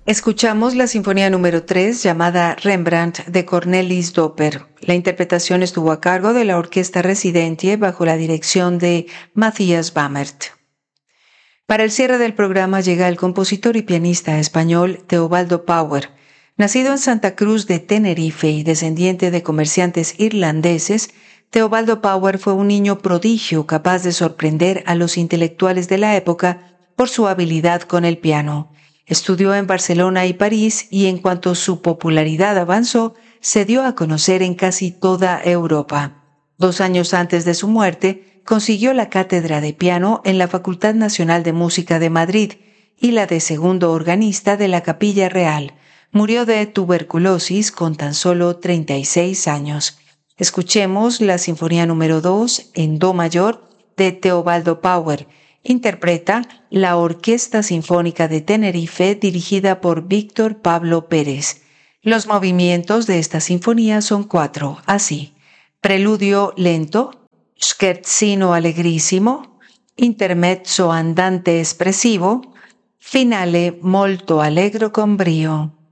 Escuchamos la Sinfonía número 3 llamada Rembrandt de Cornelis Doper. La interpretación estuvo a cargo de la Orquesta Residente bajo la dirección de Matthias Bamert. Para el cierre del programa llega el compositor y pianista español Teobaldo Power. Nacido en Santa Cruz de Tenerife y descendiente de comerciantes irlandeses, Teobaldo Power fue un niño prodigio capaz de sorprender a los intelectuales de la época por su habilidad con el piano. Estudió en Barcelona y París y en cuanto su popularidad avanzó, se dio a conocer en casi toda Europa. 2 años antes de su muerte, consiguió la cátedra de piano en la Facultad Nacional de Música de Madrid y la de segundo organista de la Capilla Real. Murió de tuberculosis con tan solo 36 años. Escuchemos la Sinfonía número 2 en Do mayor de Teobaldo Power. Interpreta la Orquesta Sinfónica de Tenerife dirigida por Víctor Pablo Pérez. Los movimientos de esta sinfonía son 4, así: preludio lento, scherzino allegrissimo, intermezzo andante espressivo, finale molto allegro con brio.